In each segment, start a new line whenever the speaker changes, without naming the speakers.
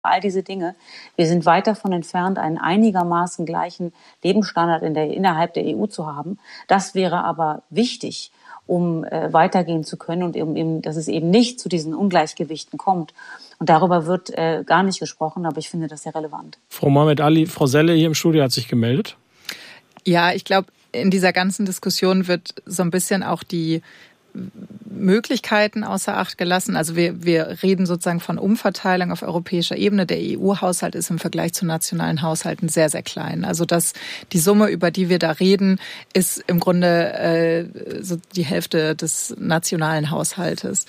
all diese Dinge. Wir sind weit davon entfernt, einen einigermaßen gleichen Lebensstandard innerhalb der EU zu haben. Das wäre aber wichtig, um weitergehen zu können und dass es eben nicht zu diesen Ungleichgewichten kommt. Und darüber wird gar nicht gesprochen, aber ich finde das sehr relevant.
Frau Mohamed Ali, Frau Selle hier im Studio hat sich gemeldet.
Ja, ich glaube, in dieser ganzen Diskussion wird so ein bisschen auch die Möglichkeiten außer Acht gelassen. Also wir reden sozusagen von Umverteilung auf europäischer Ebene. Der EU-Haushalt ist im Vergleich zu nationalen Haushalten sehr, sehr klein. Also die Summe, über die wir da reden, ist im Grunde so die Hälfte des nationalen Haushaltes.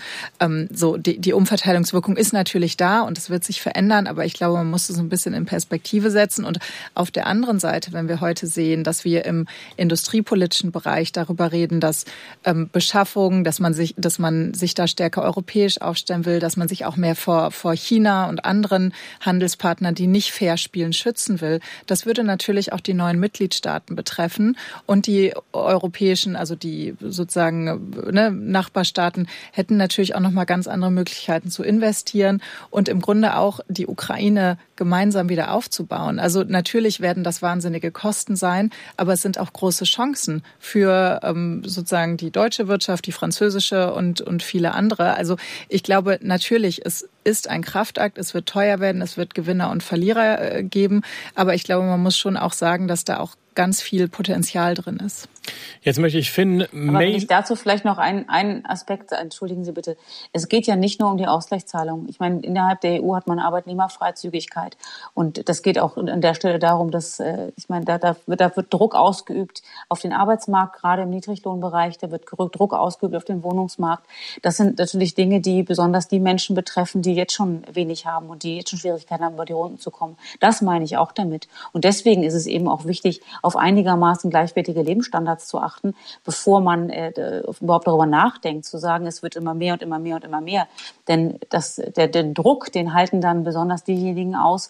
Die Umverteilungswirkung ist natürlich da und es wird sich verändern, aber ich glaube, man muss es so ein bisschen in Perspektive setzen. Und auf der anderen Seite, wenn wir heute sehen, dass wir im industriepolitischen Bereich darüber reden, dass Beschaffung, dass man sich da stärker europäisch aufstellen will, dass man sich auch mehr vor China und anderen Handelspartnern, die nicht fair spielen, schützen will. Das würde natürlich auch die neuen Mitgliedstaaten betreffen und die europäischen, also die sozusagen Nachbarstaaten hätten natürlich auch noch mal ganz andere Möglichkeiten zu investieren und im Grunde auch die Ukraine gemeinsam wieder aufzubauen. Also natürlich werden das wahnsinnige Kosten sein, aber es sind auch große Chancen für sozusagen die deutsche Wirtschaft, die französische und viele andere. Also ich glaube natürlich, es ist ein Kraftakt, es wird teuer werden, es wird Gewinner und Verlierer geben, aber ich glaube, man muss schon auch sagen, dass da auch ganz viel Potenzial drin ist.
Jetzt möchte ich Finn
Aber wenn ich dazu vielleicht noch einen Aspekt, entschuldigen Sie bitte. Es geht ja nicht nur um die Ausgleichszahlung. Ich meine, innerhalb der EU hat man Arbeitnehmerfreizügigkeit. Und das geht auch an der Stelle darum, dass, da wird Druck ausgeübt auf den Arbeitsmarkt, gerade im Niedriglohnbereich. Da wird Druck ausgeübt auf den Wohnungsmarkt. Das sind natürlich Dinge, die besonders die Menschen betreffen, die jetzt schon wenig haben und die jetzt schon Schwierigkeiten haben, über die Runden zu kommen. Das meine ich auch damit. Und deswegen ist es eben auch wichtig, auf einigermaßen gleichwertige Lebensstandards zu achten, bevor man überhaupt darüber nachdenkt, zu sagen, es wird immer mehr und immer mehr und immer mehr. Denn den Druck, den halten dann besonders diejenigen aus,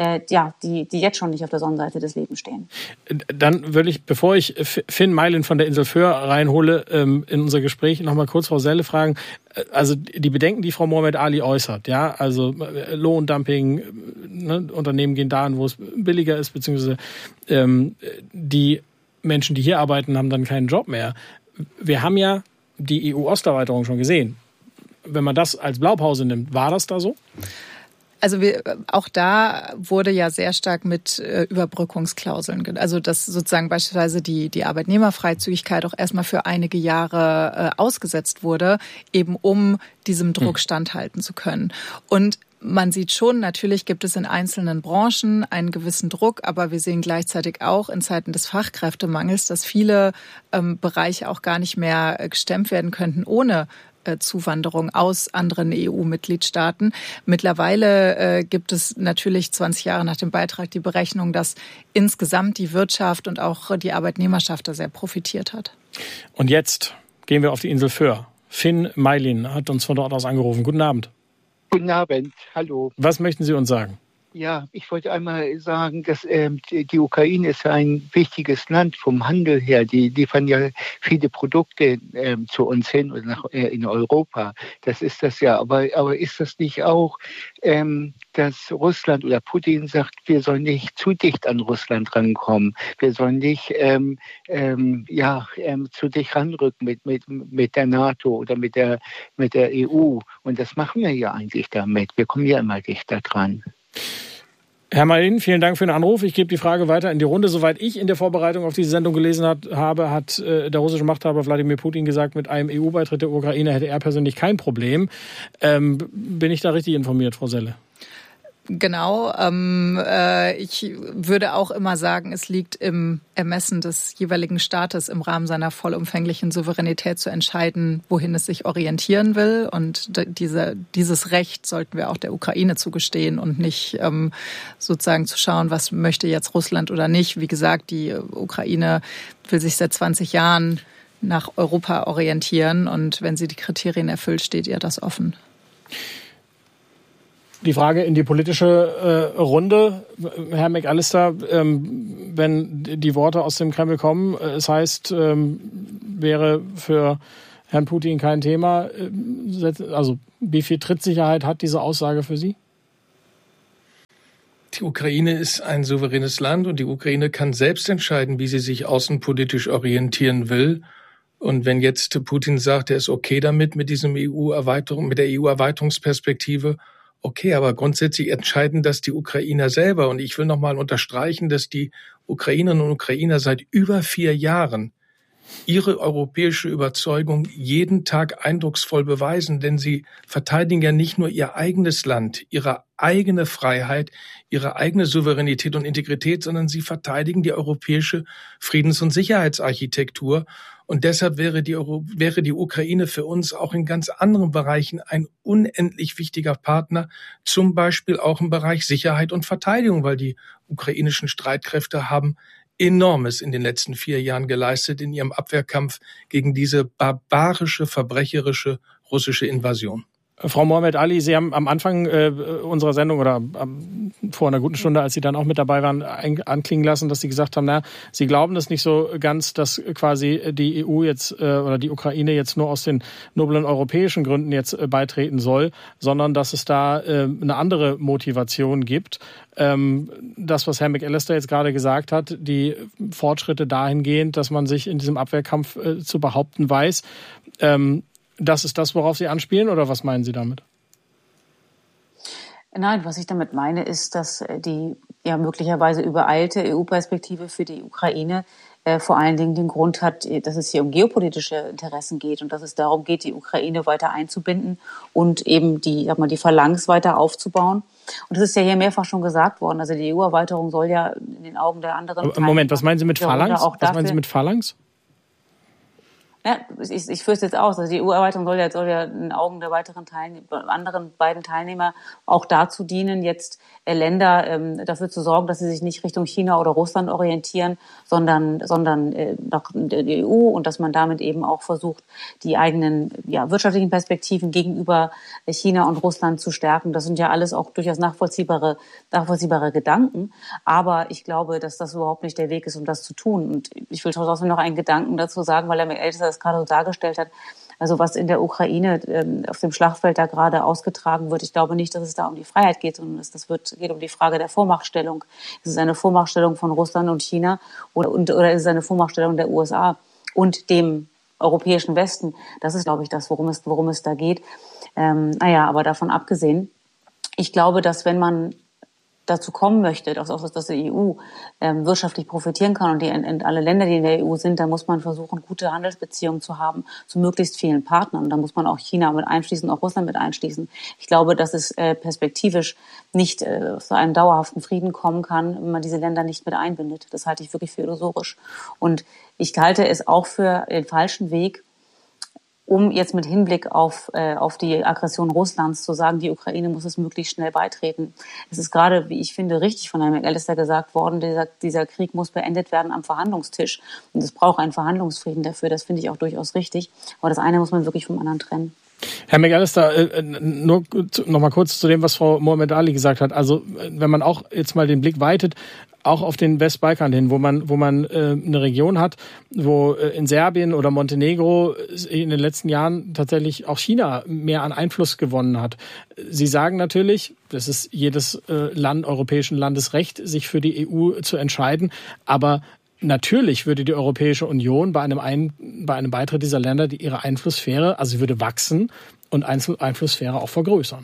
die jetzt schon nicht auf der Sonnenseite des Lebens stehen.
Dann würde ich, bevor ich Finn Meilin von der Insel Föhr reinhole, in unser Gespräch noch mal kurz Frau Selle fragen. Also die Bedenken, die Frau Mohamed Ali äußert, ja, also Lohndumping, Unternehmen gehen dahin, wo es billiger ist, beziehungsweise die Menschen, die hier arbeiten, haben dann keinen Job mehr. Wir haben ja die EU-Osterweiterung schon gesehen. Wenn man das als Blaupause nimmt, war das da so?
Also auch da wurde ja sehr stark mit Überbrückungsklauseln, also dass sozusagen beispielsweise die Arbeitnehmerfreizügigkeit auch erstmal für einige Jahre ausgesetzt wurde, eben um diesem Druck standhalten zu können. Und man sieht schon, natürlich gibt es in einzelnen Branchen einen gewissen Druck, aber wir sehen gleichzeitig auch in Zeiten des Fachkräftemangels, dass viele Bereiche auch gar nicht mehr gestemmt werden könnten ohne Zuwanderung aus anderen EU-Mitgliedstaaten. Mittlerweile gibt es natürlich 20 Jahre nach dem Beitrag die Berechnung, dass insgesamt die Wirtschaft und auch die Arbeitnehmerschaft da sehr profitiert hat.
Und jetzt gehen wir auf die Insel Föhr. Finn Meilin hat uns von dort aus angerufen. Guten Abend.
Guten Abend, hallo.
Was möchten Sie uns sagen?
Ja, ich wollte einmal sagen, dass die Ukraine ist ein wichtiges Land vom Handel her. Die liefern ja viele Produkte zu uns hin und in Europa. Das ist das ja. Aber ist das nicht auch, dass Russland oder Putin sagt, wir sollen nicht zu dicht an Russland rankommen. Wir sollen nicht zu dicht ranrücken mit der NATO oder mit der EU. Und das machen wir ja eigentlich damit. Wir kommen ja immer dichter dran.
Herr Meilin, vielen Dank für den Anruf. Ich gebe die Frage weiter in die Runde. Soweit ich in der Vorbereitung auf diese Sendung gelesen habe, hat der russische Machthaber Wladimir Putin gesagt, mit einem EU-Beitritt der Ukraine hätte er persönlich kein Problem. Bin ich da richtig informiert, Frau Selle?
Genau. Ich würde auch immer sagen, es liegt im Ermessen des jeweiligen Staates im Rahmen seiner vollumfänglichen Souveränität zu entscheiden, wohin es sich orientieren will. Und dieses Recht sollten wir auch der Ukraine zugestehen und nicht sozusagen zu schauen, was möchte jetzt Russland oder nicht. Wie gesagt, die Ukraine will sich seit 20 Jahren nach Europa orientieren. Und wenn sie die Kriterien erfüllt, steht ihr das offen.
Die Frage in die politische Runde, Herr McAllister, wenn die Worte aus dem Kreml kommen, es heißt, wäre für Herrn Putin kein Thema. Also wie viel Trittsicherheit hat diese Aussage für Sie?
Die Ukraine ist ein souveränes Land und die Ukraine kann selbst entscheiden, wie sie sich außenpolitisch orientieren will. Und wenn jetzt Putin sagt, er ist okay damit, mit diesem mit der EU-Erweiterungsperspektive, okay, aber grundsätzlich entscheiden das die Ukrainer selber. Und ich will nochmal unterstreichen, dass die Ukrainerinnen und Ukrainer seit über 4 Jahren ihre europäische Überzeugung jeden Tag eindrucksvoll beweisen, denn sie verteidigen ja nicht nur ihr eigenes Land, ihre eigene Freiheit, ihre eigene Souveränität und Integrität, sondern sie verteidigen die europäische Friedens- und Sicherheitsarchitektur. Und deshalb wäre die Ukraine für uns auch in ganz anderen Bereichen ein unendlich wichtiger Partner, zum Beispiel auch im Bereich Sicherheit und Verteidigung, weil die ukrainischen Streitkräfte haben Enormes in den letzten 4 Jahren geleistet in ihrem Abwehrkampf gegen diese barbarische, verbrecherische russische Invasion.
Frau Mohammed Ali, Sie haben am Anfang unserer Sendung oder vor einer guten Stunde, als Sie dann auch mit dabei waren, anklingen lassen, dass Sie gesagt haben, Sie glauben das nicht so ganz, dass quasi die EU jetzt oder die Ukraine jetzt nur aus den noblen europäischen Gründen jetzt beitreten soll, sondern dass es da eine andere Motivation gibt. Das, was Herr McAllister jetzt gerade gesagt hat, die Fortschritte dahingehend, dass man sich in diesem Abwehrkampf zu behaupten weiß, das ist das, worauf Sie anspielen, oder was meinen Sie damit?
Nein, was ich damit meine, ist, dass die ja möglicherweise übereilte EU-Perspektive für die Ukraine vor allen Dingen den Grund hat, dass es hier um geopolitische Interessen geht und dass es darum geht, die Ukraine weiter einzubinden und eben die Phalanx weiter aufzubauen. Und das ist ja hier mehrfach schon gesagt worden. Also die EU-Erweiterung soll ja in den Augen der anderen...
Moment, was meinen Sie mit Phalanx? Was meinen Sie mit Phalanx?
Ja, ich führe es jetzt aus. Also die EU-Erweiterung soll ja in den Augen der anderen beiden Teilnehmer auch dazu dienen, jetzt Länder dafür zu sorgen, dass sie sich nicht Richtung China oder Russland orientieren, sondern nach der EU, und dass man damit eben auch versucht, die eigenen wirtschaftlichen Perspektiven gegenüber China und Russland zu stärken. Das sind ja alles auch durchaus nachvollziehbare Gedanken. Aber ich glaube, dass das überhaupt nicht der Weg ist, um das zu tun. Und ich will trotzdem noch einen Gedanken dazu sagen, weil Herr McAllister das gerade so dargestellt hat. Also was in der Ukraine auf dem Schlachtfeld da gerade ausgetragen wird, ich glaube nicht, dass es da um die Freiheit geht, sondern geht um die Frage der Vormachtstellung. Ist es eine Vormachtstellung von Russland und China oder ist es eine Vormachtstellung der USA und dem europäischen Westen? Das ist, glaube ich, das, worum es da geht. Aber davon abgesehen, ich glaube, dass wenn man dazu kommen möchte, dass die EU wirtschaftlich profitieren kann und alle Länder, die in der EU sind, dann muss man versuchen, gute Handelsbeziehungen zu haben zu möglichst vielen Partnern. Und da muss man auch China mit einschließen, auch Russland mit einschließen. Ich glaube, dass es perspektivisch nicht zu einem dauerhaften Frieden kommen kann, wenn man diese Länder nicht mit einbindet. Das halte ich wirklich für illusorisch. Und ich halte es auch für den falschen Weg, um jetzt mit Hinblick auf die Aggression Russlands zu sagen, die Ukraine muss es möglichst schnell beitreten. Es ist gerade, wie ich finde, richtig von Herrn McAllister gesagt worden, dieser Krieg muss beendet werden am Verhandlungstisch. Und es braucht einen Verhandlungsfrieden dafür. Das finde ich auch durchaus richtig. Aber das eine muss man wirklich vom anderen trennen.
Herr McAllister, nur noch mal kurz zu dem, was Frau Mohammed Ali gesagt hat. Also wenn man auch jetzt mal den Blick weitet, auch auf den Westbalkan hin, wo man eine Region hat, wo in Serbien oder Montenegro in den letzten Jahren tatsächlich auch China mehr an Einfluss gewonnen hat. Sie sagen natürlich, das ist jedes europäischen Landes Recht, sich für die EU zu entscheiden, aber natürlich würde die Europäische Union bei einem Beitritt dieser Länder ihre Einflusssphäre, also sie würde wachsen und Einflusssphäre auch vergrößern.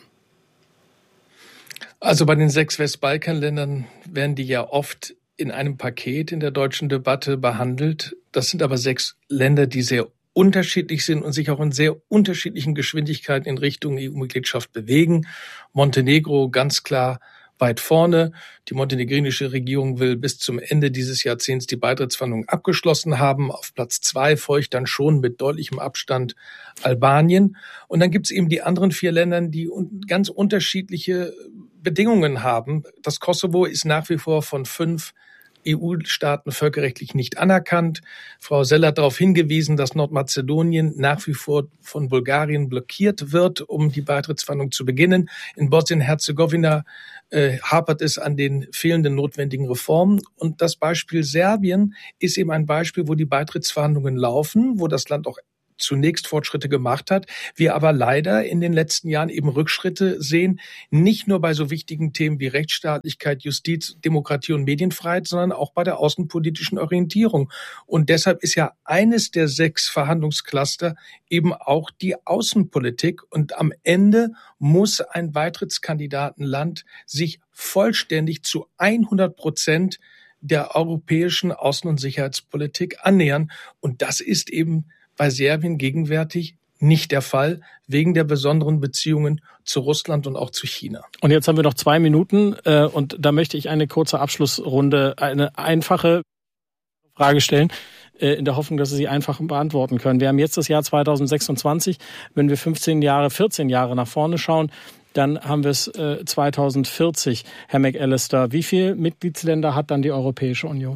Also bei den 6 Westbalkanländern werden die ja oft in einem Paket in der deutschen Debatte behandelt. Das sind aber 6 Länder, die sehr unterschiedlich sind und sich auch in sehr unterschiedlichen Geschwindigkeiten in Richtung EU-Mitgliedschaft bewegen. Montenegro ganz klar weit vorne. Die montenegrinische Regierung will bis zum Ende dieses Jahrzehnts die Beitrittsverhandlungen abgeschlossen haben. Auf Platz 2 folgt dann schon mit deutlichem Abstand Albanien. Und dann gibt es eben die anderen 4 Länder, die ganz unterschiedliche Bedingungen haben. Das Kosovo ist nach wie vor von 5 EU-Staaten völkerrechtlich nicht anerkannt. Frau Sell hat darauf hingewiesen, dass Nordmazedonien nach wie vor von Bulgarien blockiert wird, um die Beitrittsverhandlungen zu beginnen. In Bosnien-Herzegowina hapert es an den fehlenden notwendigen Reformen. Und das Beispiel Serbien ist eben ein Beispiel, wo die Beitrittsverhandlungen laufen, wo das Land auch zunächst Fortschritte gemacht hat. Wir aber leider in den letzten Jahren eben Rückschritte sehen, nicht nur bei so wichtigen Themen wie Rechtsstaatlichkeit, Justiz, Demokratie und Medienfreiheit, sondern auch bei der außenpolitischen Orientierung. Und deshalb ist ja eines der 6 Verhandlungscluster eben auch die Außenpolitik. Und am Ende muss ein Beitrittskandidatenland sich vollständig zu 100% der europäischen Außen- und Sicherheitspolitik annähern. Und das ist eben bei Serbien gegenwärtig nicht der Fall, wegen der besonderen Beziehungen zu Russland und auch zu China.
Und jetzt haben wir noch 2 Minuten und da möchte ich eine kurze Abschlussrunde, eine einfache Frage stellen, in der Hoffnung, dass Sie sie einfach beantworten können. Wir haben jetzt das Jahr 2026. Wenn wir 14 Jahre nach vorne schauen, dann haben wir es 2040. Herr McAllister, wie viele Mitgliedsländer hat dann die Europäische Union?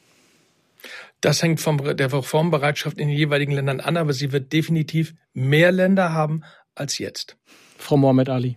Das hängt von der Reformbereitschaft in den jeweiligen Ländern an, aber sie wird definitiv mehr Länder haben als jetzt.
Frau Mohammed Ali.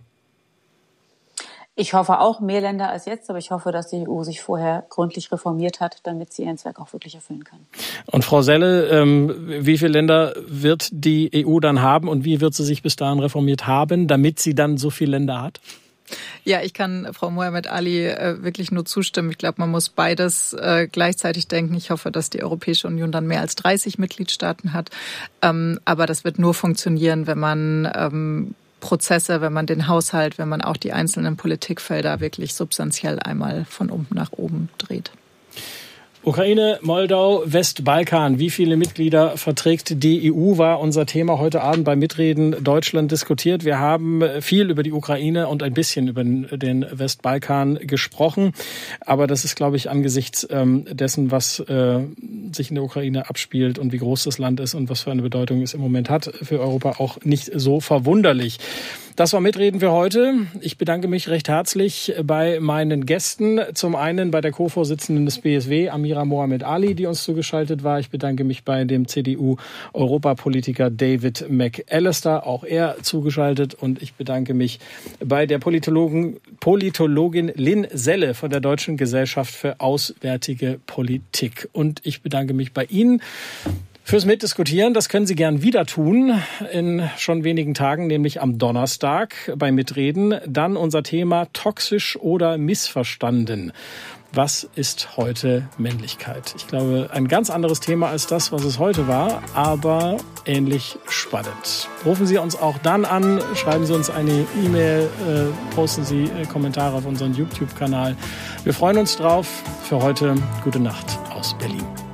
Ich hoffe auch mehr Länder als jetzt, aber ich hoffe, dass die EU sich vorher gründlich reformiert hat, damit sie ihren Zweck auch wirklich erfüllen kann.
Und Frau Selle, wie viele Länder wird die EU dann haben und wie wird sie sich bis dahin reformiert haben, damit sie dann so viele Länder hat?
Ja, ich kann Frau Mohammed Ali wirklich nur zustimmen. Ich glaube, man muss beides gleichzeitig denken. Ich hoffe, dass die Europäische Union dann mehr als 30 Mitgliedstaaten hat. Aber das wird nur funktionieren, wenn man Prozesse, wenn man den Haushalt, wenn man auch die einzelnen Politikfelder wirklich substanziell einmal von unten nach oben dreht.
Ukraine, Moldau, Westbalkan. Wie viele Mitglieder verträgt die EU, war unser Thema heute Abend bei Mitreden Deutschland diskutiert. Wir haben viel über die Ukraine und ein bisschen über den Westbalkan gesprochen. Aber das ist, glaube ich, angesichts dessen, was sich in der Ukraine abspielt und wie groß das Land ist und was für eine Bedeutung es im Moment hat, für Europa auch nicht so verwunderlich. Das war Mitreden für heute. Ich bedanke mich recht herzlich bei meinen Gästen. Zum einen bei der Co-Vorsitzenden des BSW, Amira Mohammed Ali, die uns zugeschaltet war. Ich bedanke mich bei dem CDU-Europapolitiker David McAllister, auch er zugeschaltet. Und ich bedanke mich bei der Politologin Lynn Selle von der Deutschen Gesellschaft für Auswärtige Politik. Und ich bedanke mich bei Ihnen fürs Mitdiskutieren. Das können Sie gern wieder tun in schon wenigen Tagen, nämlich am Donnerstag bei Mitreden. Dann unser Thema toxisch oder missverstanden. Was ist heute Männlichkeit? Ich glaube, ein ganz anderes Thema als das, was es heute war, aber ähnlich spannend. Rufen Sie uns auch dann an, schreiben Sie uns eine E-Mail, posten Sie Kommentare auf unseren YouTube-Kanal. Wir freuen uns drauf. Für heute gute Nacht aus Berlin.